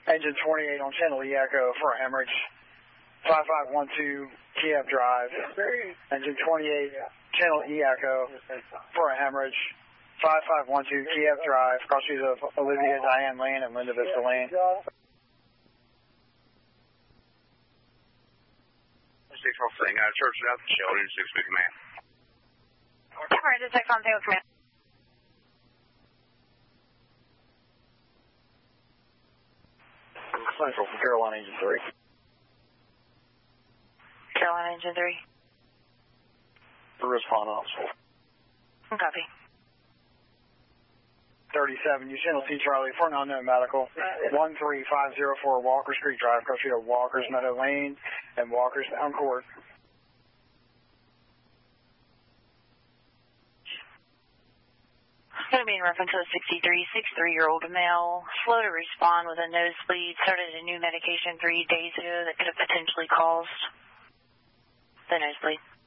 Engine 28 on channel E Echo for a hemorrhage. 5512 Kiev Drive. Engine 28 channel E Echo for a hemorrhage. 5512 Kiev Drive. Cross streets of Olivia Diane Lane and Linda Vista Lane. 6 thing. Church it out the shelter, 6 command. Alright, just 6 on single command. Central from Carolina Engine 3. Carolina Engine 3. Respond officer. Copy. 37, you channel T Charlie for an unknown medical. 13504 Walker Street Drive, cross street of Walker's Meadow Lane and Walker's Down Court. Going to be in reference to a 63-year-old male, slow to respond with a nosebleed, started a new medication 3 days ago that could have potentially caused the nosebleed.